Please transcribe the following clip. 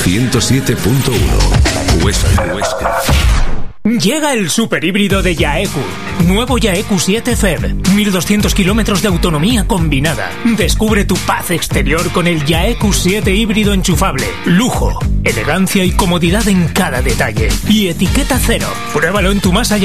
107.1. Huesca. Llega el superhíbrido de Yaeku. Nuevo Yaeku 7 FEV. 1200 kilómetros de autonomía combinada. Descubre tu paz exterior con el Yaeku 7 híbrido enchufable. Lujo, elegancia y comodidad en cada detalle. Y etiqueta cero. Pruébalo en tu más allá.